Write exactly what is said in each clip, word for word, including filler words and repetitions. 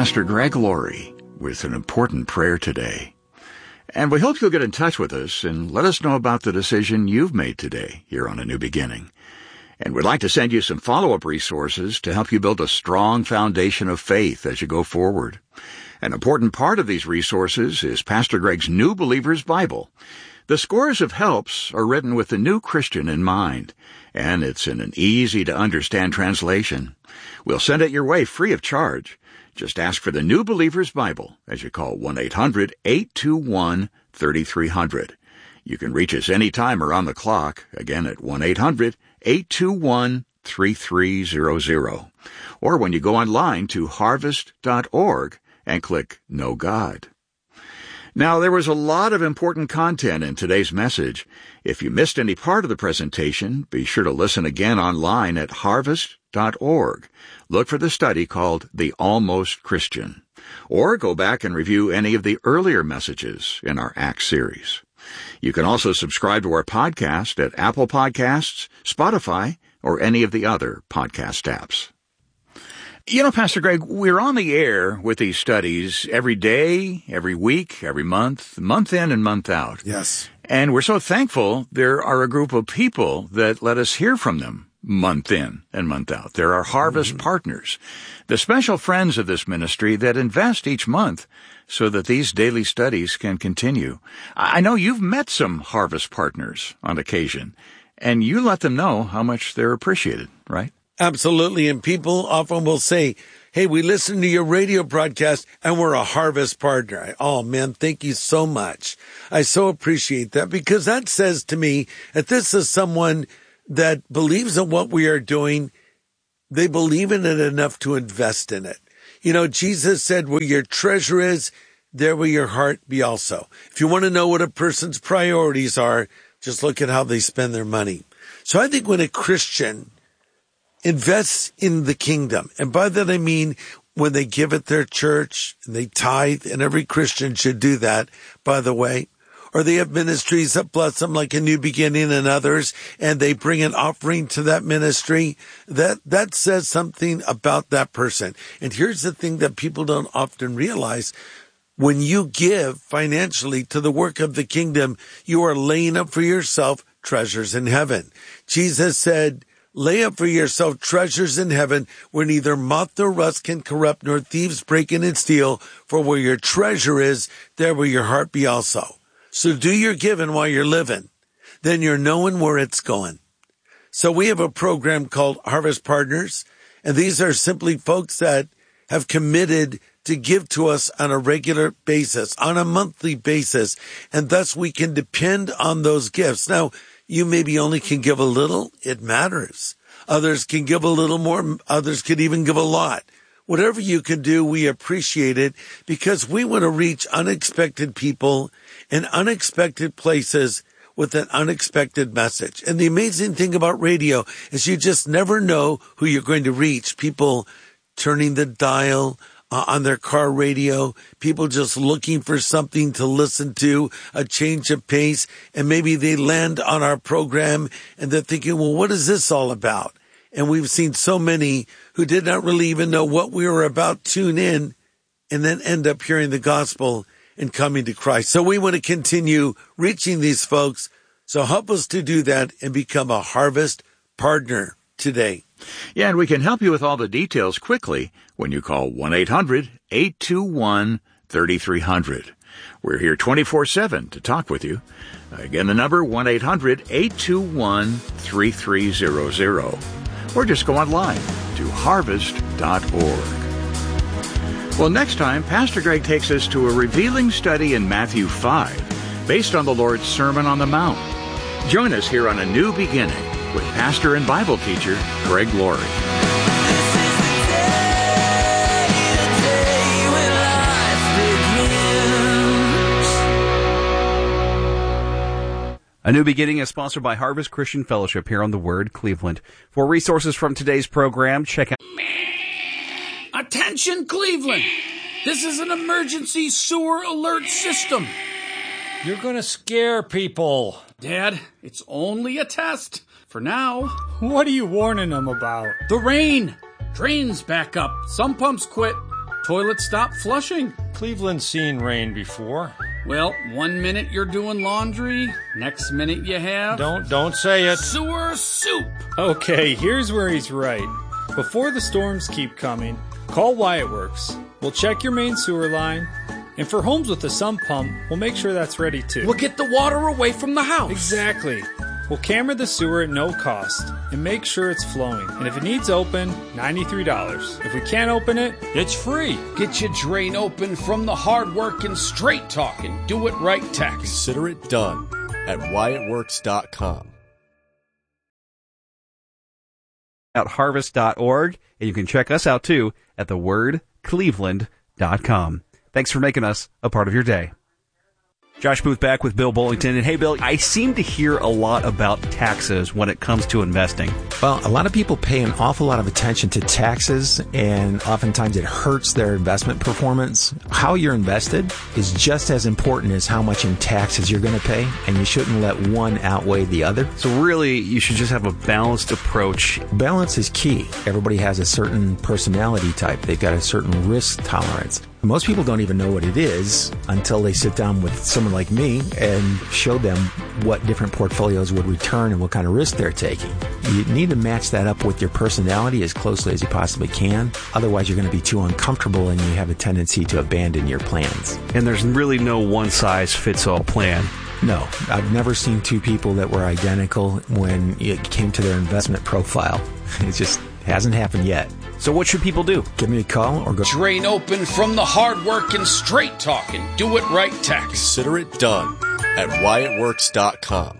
Pastor Greg Laurie with an important prayer today. And we hope you'll get in touch with us and let us know about the decision you've made today here on A New Beginning. And we'd like to send you some follow-up resources to help you build a strong foundation of faith as you go forward. An important part of these resources is Pastor Greg's New Believer's Bible. The scores of helps are written with the new Christian in mind, and it's in an easy-to-understand translation. We'll send it your way free of charge. Just ask for the New Believer's Bible as you call one eight hundred eight two one three three zero zero. You can reach us anytime around the clock, again at one eight hundred eight two one three three zero zero. Or when you go online to harvest dot org and click Know God. Now, there was a lot of important content in today's message. If you missed any part of the presentation, be sure to listen again online at harvest dot org. Look for the study called The Almost Christian. Or go back and review any of the earlier messages in our Acts series. You can also subscribe to our podcast at Apple Podcasts, Spotify, or any of the other podcast apps. You know, Pastor Greg, we're on the air with these studies every day, every week, every month, month in and month out. Yes. And we're so thankful there are a group of people that let us hear from them month in and month out. There are Harvest mm-hmm. partners, the special friends of this ministry that invest each month so that these daily studies can continue. I know you've met some Harvest partners on occasion, and you let them know how much they're appreciated, right? Absolutely. And people often will say, hey, we listen to your radio broadcast and we're a Harvest partner. Oh, man, thank you so much. I so appreciate that, because that says to me that this is someone that believes in what we are doing. They believe in it enough to invest in it. You know, Jesus said, where your treasure is, there will your heart be also. If you want to know what a person's priorities are, just look at how they spend their money. So I think when a Christian invests in the kingdom, and by that I mean when they give at their church, and they tithe, and every Christian should do that, by the way, or they have ministries that bless them like A New Beginning and others, and they bring an offering to that ministry, that, that says something about that person. And here's the thing that people don't often realize. When you give financially to the work of the kingdom, you are laying up for yourself treasures in heaven. Jesus said, lay up for yourself treasures in heaven where neither moth nor rust can corrupt, nor thieves break in and steal. For where your treasure is, there will your heart be also. So do your giving while you're living. Then you're knowing where it's going. So we have a program called Harvest Partners, and these are simply folks that have committed to give to us on a regular basis, on a monthly basis, and thus we can depend on those gifts. Now, you maybe only can give a little. It matters. Others can give a little more. Others could even give a lot. Whatever you can do, we appreciate it, because we want to reach unexpected people in unexpected places with an unexpected message. And the amazing thing about radio is you just never know who you're going to reach. People turning the dial Uh, on their car radio, people just looking for something to listen to, a change of pace, and maybe they land on our program and they're thinking, well, what is this all about? And we've seen so many who did not really even know what we were about, tune in, and then end up hearing the gospel and coming to Christ. So we want to continue reaching these folks. So help us to do that and become a Harvest partner today. Yeah, and we can help you with all the details quickly when you call one eight hundred eight two one three three zero zero. We're here twenty-four seven to talk with you. Again, the number one eight hundred eight two one three three zero zero. Or just go online to harvest dot org. Well, next time, Pastor Greg takes us to a revealing study in Matthew five, based on the Lord's Sermon on the Mount. Join us here on A New Beginning with pastor and Bible teacher Greg Laurie. A New Beginning is sponsored by Harvest Christian Fellowship here on The Word, Cleveland. For resources from today's program, check out... Attention, Cleveland! This is an emergency sewer alert system. You're going to scare people. Dad, it's only a test. For now. What are you warning them about? The rain. Drains back up. Some pumps quit. Toilet stopped flushing. Cleveland's seen rain before. Well, one minute you're doing laundry, next minute you have... Don't, don't say it. Sewer soup. Okay, here's where he's right. Before the storms keep coming, call Wyatt Works. We'll check your main sewer line. And for homes with a sump pump, we'll make sure that's ready too. We'll get the water away from the house. Exactly. We'll camera the sewer at no cost and make sure it's flowing. And if it needs open, ninety-three dollars. If we can't open it, It's free. Get your drain open from the hard-working, straight-talking, do-it-right tax. Consider it done at Wyatt Works dot com. At harvest dot org, and you can check us out too at the word cleveland dot com. Thanks for making us a part of your day. Josh Booth back with Bill Bullington. And hey, Bill, I seem to hear a lot about taxes when it comes to investing. Well, a lot of people pay an awful lot of attention to taxes, and oftentimes it hurts their investment performance. How you're invested is just as important as how much in taxes you're going to pay, and you shouldn't let one outweigh the other. So really, you should just have a balanced approach. Balance is key. Everybody has a certain personality type. They've got a certain risk tolerance. Most people don't even know what it is until they sit down with someone like me and show them what different portfolios would return and what kind of risk they're taking. You need to match that up with your personality as closely as you possibly can. Otherwise, you're going to be too uncomfortable and you have a tendency to abandon your plans. And there's really no one-size-fits-all plan. No, I've never seen two people that were identical when it came to their investment profile. It just hasn't happened yet. So what should people do? Give me a call or go... Drain open from the hard-working, straight-talking, do-it-right tax. Consider it done at Wyatt Works dot com.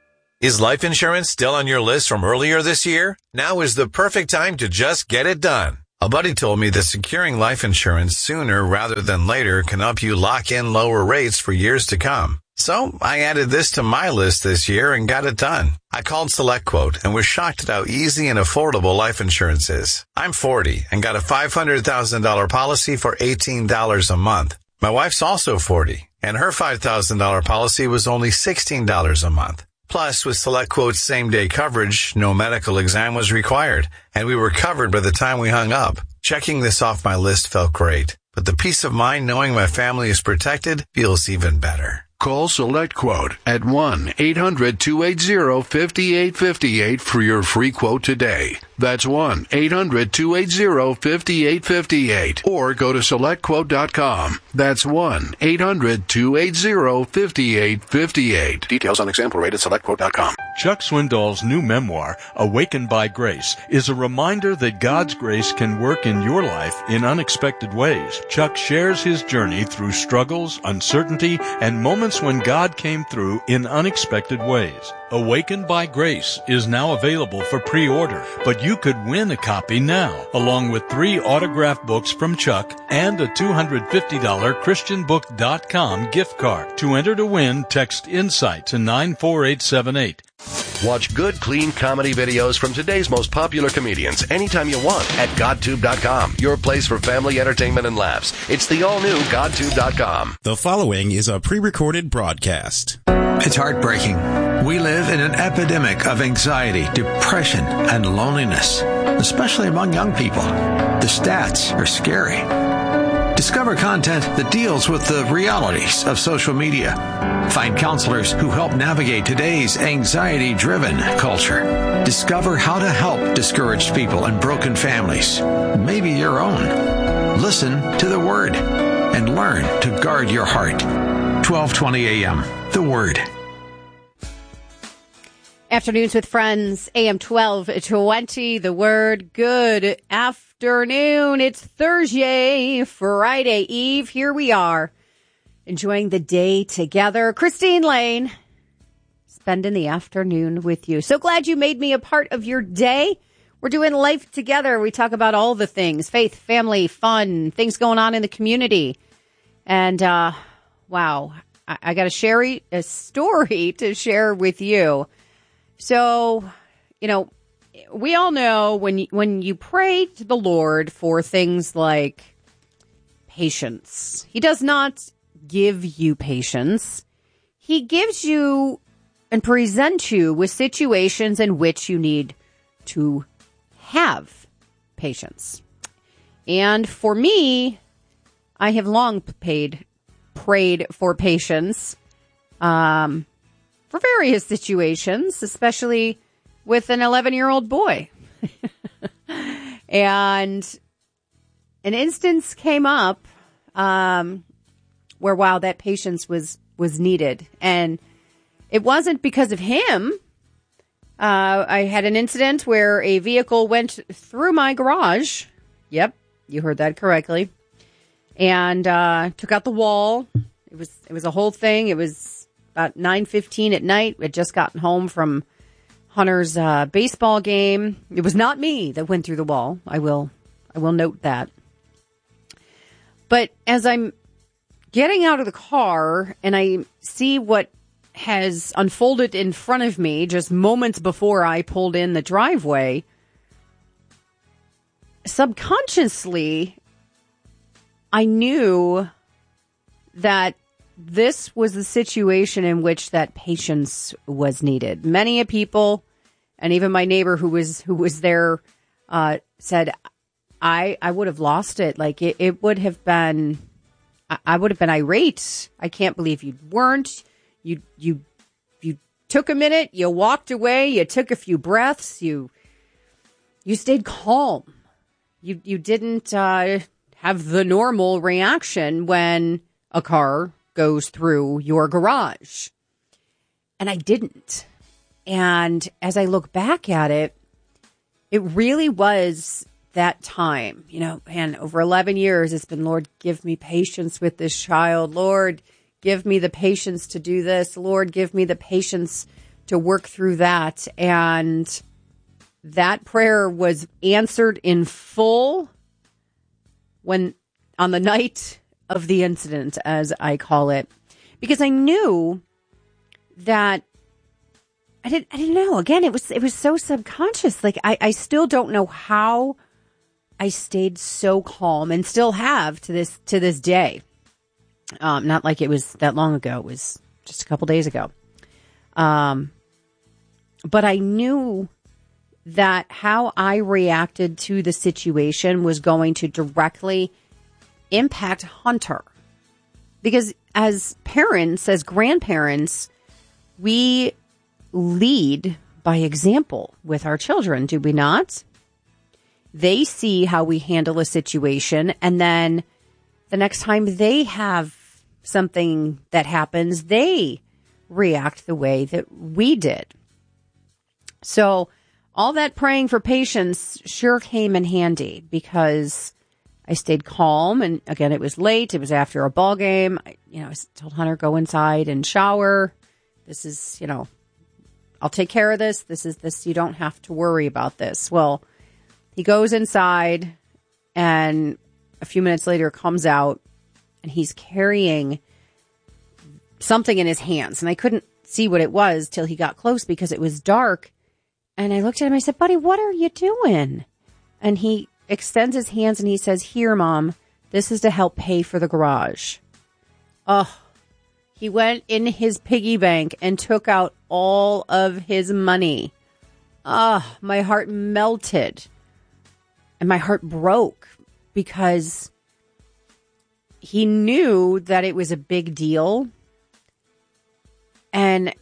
Is life insurance still on your list from earlier this year? Now is the perfect time to just get it done. A buddy told me that securing life insurance sooner rather than later can help you lock in lower rates for years to come. So I added this to my list this year and got it done. I called SelectQuote and was shocked at how easy and affordable life insurance is. I'm forty and got a five hundred thousand dollars policy for eighteen dollars a month. My wife's also forty and her five thousand dollars policy was only sixteen dollars a month. Plus, with SelectQuote's same-day coverage, no medical exam was required, and we were covered by the time we hung up. Checking this off my list felt great, but the peace of mind knowing my family is protected feels even better. Call SelectQuote at one eight hundred two eight zero five eight five eight for your free quote today. That's one eight hundred two eight zero five eight five eight. Or go to select quote dot com. That's one eight hundred two eight zero five eight five eight. Details on example rate at select quote dot com. Chuck Swindoll's new memoir, Awakened by Grace, is a reminder that God's grace can work in your life in unexpected ways. Chuck shares his journey through struggles, uncertainty, and moments when God came through in unexpected ways. Awakened by Grace is now available for pre-order, but you could win a copy now, along with three autographed books from Chuck and a two hundred fifty dollars christian book dot com gift card. To enter to win, text INSIGHT to nine four eight seven eight. Watch good, clean comedy videos from today's most popular comedians anytime you want at god tube dot com, your place for family entertainment and laughs. It's the all-new god tube dot com. The following is a pre-recorded broadcast. It's heartbreaking. We live in an epidemic of anxiety, depression, and loneliness, especially among young people. The stats are scary. Discover content that deals with the realities of social media. Find counselors who help navigate today's anxiety-driven culture. Discover how to help discouraged people and broken families, maybe your own. Listen to the Word and learn to guard your heart. twelve twenty a.m. The Word. Afternoons with Friends, A M twelve twenty, The Word. Good afternoon. It's Thursday, Friday Eve. Here we are, enjoying the day together. Christine Lane, spending the afternoon with you. So glad you made me a part of your day. We're doing life together. We talk about all the things, faith, family, fun, things going on in the community. And, uh, wow, I, I got to share a story to share with you. So, you know, we all know when you, when you pray to the Lord for things like patience, He does not give you patience. He gives you and presents you with situations in which you need to have patience. And for me, I have long paid, prayed for patience um, for various situations, especially with an eleven-year-old boy. And an instance came up um, where, wow, that patience was, was needed. And it wasn't because of him. Uh, I had an incident where a vehicle went through my garage. Yep, you heard that correctly. And uh, took out the wall. It was it was a whole thing. It was about nine fifteen at night. I'd just gotten home from Hunter's uh, baseball game. It was not me that went through the wall. I will I will note that. But as I'm getting out of the car and I see what has unfolded in front of me just moments before I pulled in the driveway, subconsciously, I knew that this was the situation in which that patience was needed. Many a people, and even my neighbor who was who was there, uh, said, "I I would have lost it. Like it, it would have been, I, I would have been irate. I can't believe you weren't. You you you took a minute. You walked away. You took a few breaths. You you stayed calm. You you didn't uh, have the normal reaction when a car goes through your garage." And I didn't. And as I look back at it, it really was that time, you know, and over eleven years, it's been, Lord, give me patience with this child. Lord, give me the patience to do this. Lord, give me the patience to work through that. And that prayer was answered in full when on the night of the incident, as I call it, because I knew that I didn't, I didn't know. Again, it was, it was so subconscious. Like I, I still don't know how I stayed so calm and still have to this, to this day. Um, not like it was that long ago. It was just a couple days ago. Um, but I knew that how I reacted to the situation was going to directly impact Hunter. Because as parents, as grandparents, we lead by example with our children, do we not? They see how we handle a situation, and then the next time they have something that happens, they react the way that we did. So all that praying for patience sure came in handy because I stayed calm. And again, it was late. It was after a ball game. I, you know, I told Hunter, go inside and shower. This is, you know, I'll take care of this. This is this. You don't have to worry about this. Well, he goes inside and a few minutes later comes out and he's carrying something in his hands. And I couldn't see what it was till he got close because it was dark. And I looked at him. I said, buddy, what are you doing? And he extends his hands and he says, here, Mom, this is to help pay for the garage. Oh, he went in his piggy bank and took out all of his money. Oh, my heart melted and my heart broke because he knew that it was a big deal. And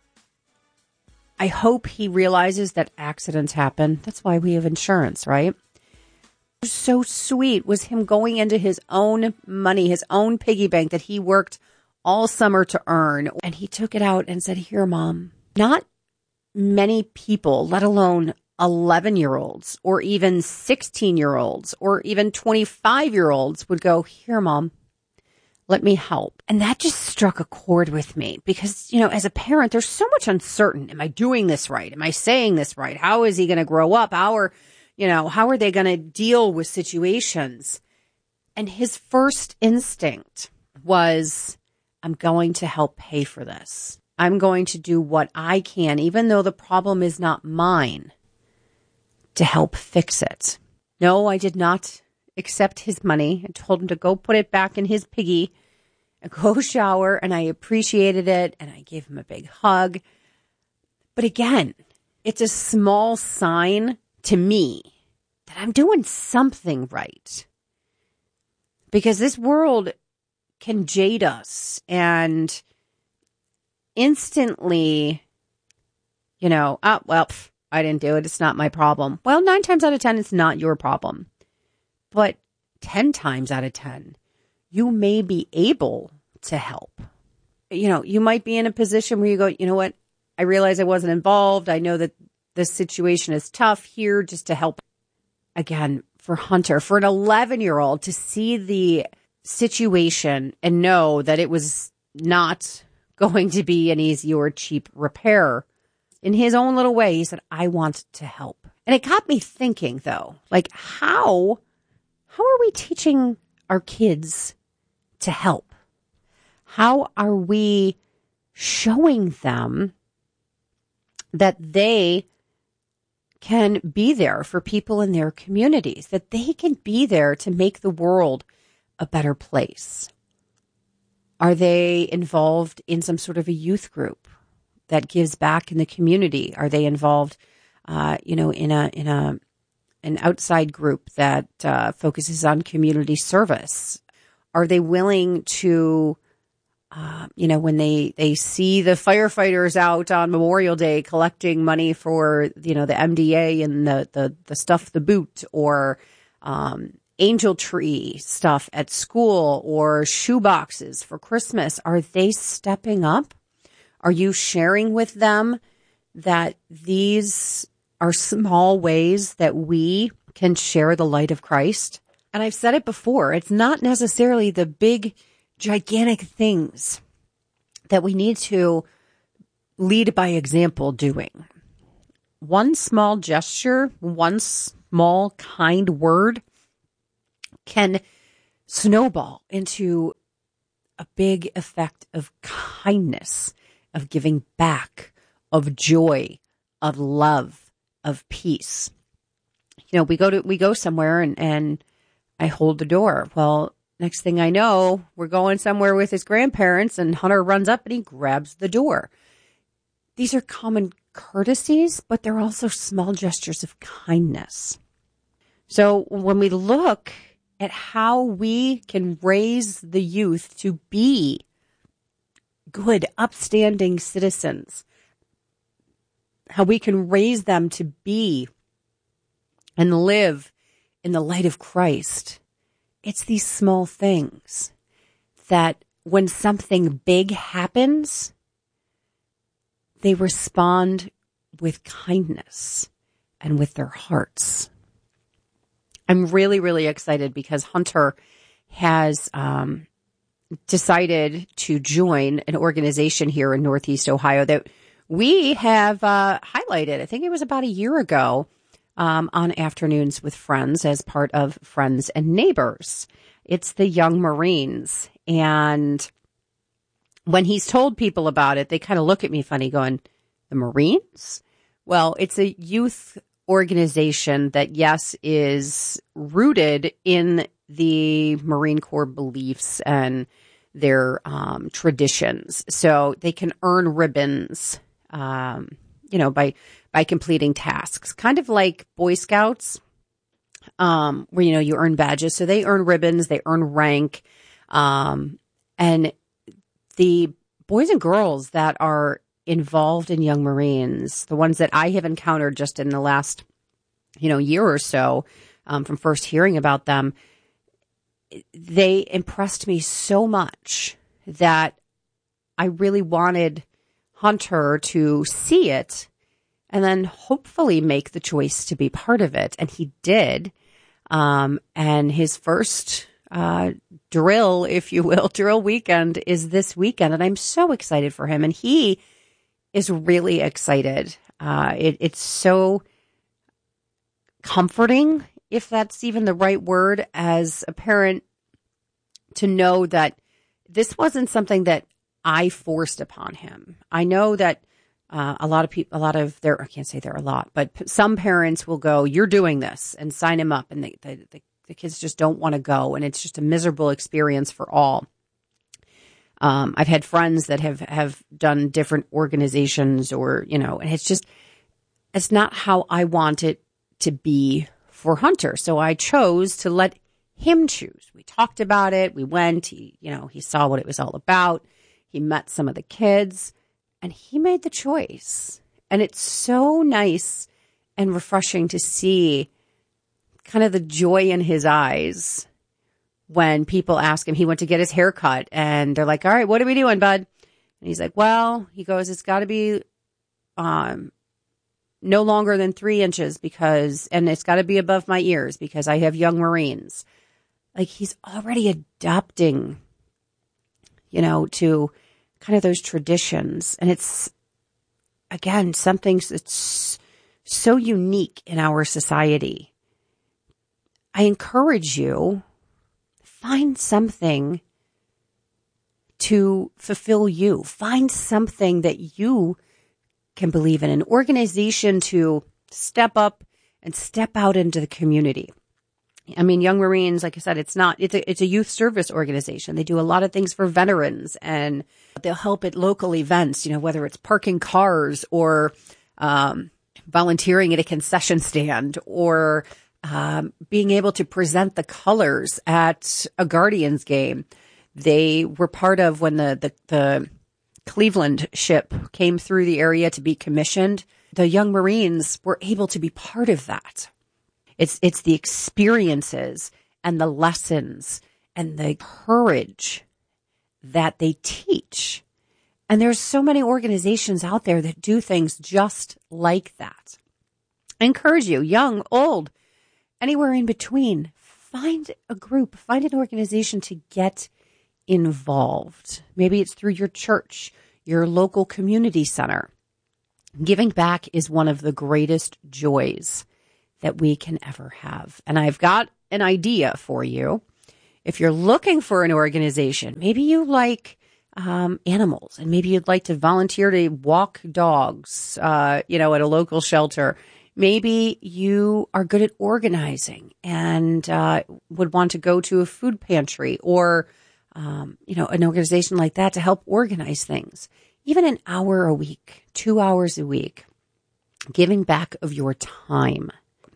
I hope he realizes that accidents happen. That's why we have insurance, right? So sweet was him going into his own money, his own piggy bank that he worked all summer to earn. And he took it out and said, here, Mom. Not many people, let alone eleven-year-olds or even sixteen-year-olds or even twenty-five-year-olds would go, here, Mom, let me help. And that just struck a chord with me because, you know, as a parent, there's so much uncertain. Am I doing this right? Am I saying this right? How is he going to grow up? How are, you know, how are they going to deal with situations? And his first instinct was, I'm going to help pay for this. I'm going to do what I can, even though the problem is not mine, to help fix it. No, I did not accept his money. I told him to go put it back in his piggy and go shower. And I appreciated it. And I gave him a big hug. But again, it's a small sign to me that I'm doing something right. Because this world can jade us and instantly, you know, oh, well, pff, I didn't do it. It's not my problem. Well, nine times out of ten, it's not your problem. But ten times out of ten, you may be able to help. You know, you might be in a position where you go, you know what? I realize I wasn't involved. I know that this situation is tough here just to help. Again, for Hunter, for an eleven-year-old to see the situation and know that it was not going to be an easy or cheap repair. In his own little way, he said, I want to help. And it got me thinking, though, like how, how are we teaching our kids to help? How are we showing them that they can be there for people in their communities, that they can be there to make the world a better place? Are they involved in some sort of a youth group that gives back in the community? Are they involved, uh, you know, in a in a an outside group that uh, focuses on community service? Are they willing to, uh, you know, when they, they see the firefighters out on Memorial Day collecting money for, you know, the M D A and the the, the stuff, the boot, or um, Angel Tree stuff at school, or shoe boxes for Christmas, are they stepping up? Are you sharing with them that these are small ways that we can share the light of Christ? And I've said it before, it's not necessarily the big, gigantic things that we need to lead by example doing. One small gesture, one small kind word can snowball into a big effect of kindness, of giving back, of joy, of love, of peace. You know, we go to we go somewhere and, and I hold the door. Well, next thing I know, we're going somewhere with his grandparents, and Hunter runs up and he grabs the door. These are common courtesies, but they're also small gestures of kindness. So when we look at how we can raise the youth to be good, upstanding citizens, how we can raise them to be and live in the light of Christ, it's these small things that when something big happens, they respond with kindness and with their hearts. I'm really, really excited because Hunter has um, decided to join an organization here in Northeast Ohio that we have uh, highlighted. I think it was about a year ago um, on Afternoons with Friends as part of Friends and Neighbors. It's the Young Marines. And when he's told people about it, they kind of look at me funny going, the Marines? Well, it's a youth organization that, yes, is rooted in the Marine Corps beliefs and their um, traditions. So they can earn ribbons, um, you know, by by completing tasks, kind of like Boy Scouts, um, where, you know, you earn badges. So they earn ribbons, they earn rank. Um, and the boys and girls that are involved in Young Marines, the ones that I have encountered just in the last, you know, year or so, um, from first hearing about them, they impressed me so much that I really wanted Hunter to see it and then hopefully make the choice to be part of it. And he did. Um, and his first uh, drill, if you will, drill weekend is this weekend. And I'm so excited for him. And he is really excited. Uh, it, it's so comforting, if that's even the right word, as a parent, to know that this wasn't something that I forced upon him. I know that uh, a lot of people, a lot of there, I can't say there are a lot, but p- some parents will go, you're doing this, and sign him up. And they, they, the, the kids just don't want to go. And it's just a miserable experience for all. Um, I've had friends that have, have done different organizations, or, you know, and it's just, it's not how I want it to be for Hunter. So I chose to let him choose. We talked about it. We went, he, you know, he saw what it was all about. He met some of the kids and he made the choice. And it's so nice and refreshing to see kind of the joy in his eyes when people ask him. He went to get his hair cut and they're like, all right, what are we doing, bud? And he's like, well, he goes, it's got to be um, no longer than three inches because, and it's got to be above my ears because I have young Marines. Like he's already adapting, you know, to kind of those traditions. And it's, again, something that's so unique in our society. I encourage you, find something to fulfill you. Find something that you can believe in, an organization to step up and step out into the community. I mean, Young Marines, like I said, it's not, it's a, it's a youth service organization. They do a lot of things for veterans and they'll help at local events, you know, whether it's parking cars or um, volunteering at a concession stand or um, being able to present the colors at a Guardians game. They were part of when the, the, the Cleveland ship came through the area to be commissioned. The Young Marines were able to be part of that. It's it's the experiences and the lessons and the courage that they teach. And there's so many organizations out there that do things just like that. I encourage you, young, old, anywhere in between, find a group, find an organization to get involved. Maybe it's through your church, your local community center. Giving back is one of the greatest joys that we can ever have. And I've got an idea for you. If you're looking for an organization, maybe you like um, animals and maybe you'd like to volunteer to walk dogs, uh, you know, at a local shelter. Maybe you are good at organizing and uh, would want to go to a food pantry or, um, you know, an organization like that to help organize things. Even an hour a week, two hours a week, giving back of your time.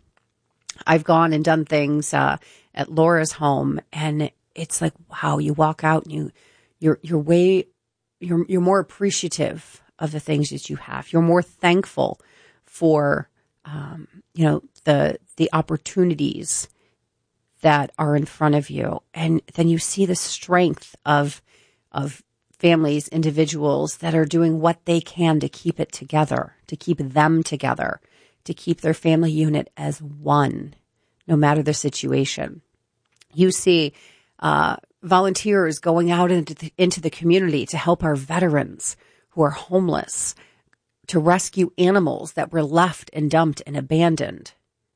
I've gone and done things uh, at Laura's home, and it's like, wow, you walk out and you, you're you're way, you're you're more appreciative of the things that you have. You're more thankful for, um, you know, the the opportunities that are in front of you, and then you see the strength of of families, individuals that are doing what they can to keep it together, to keep them together, to keep their family unit as one, no matter the situation. You see uh, volunteers going out into the, into the community to help our veterans who are homeless, to rescue animals that were left and dumped and abandoned.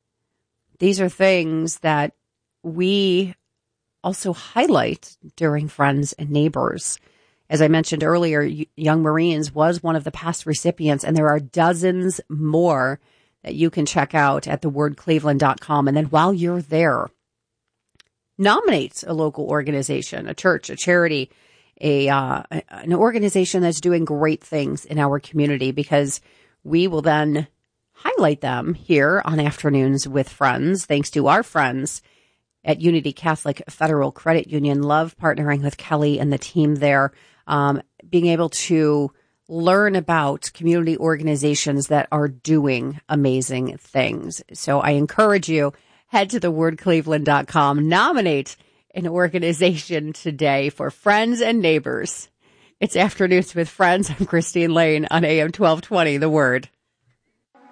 These are things that we also highlight during Friends and Neighbors. As I mentioned earlier, Young Marines was one of the past recipients, and there are dozens more that you can check out at the word cleveland dot com. And then while you're there, nominate a local organization, a church, a charity, a uh, an organization that's doing great things in our community, because we will then highlight them here on Afternoons with Friends, thanks to our friends at Unity Catholic Federal Credit Union. Love partnering with Kelly and the team there, um, being able to learn about community organizations that are doing amazing things. So I encourage you, head to the word cleveland dot com, nominate an organization today for Friends and Neighbors. It's Afternoons with Friends. I'm Christine Lane on A M twelve twenty, The Word.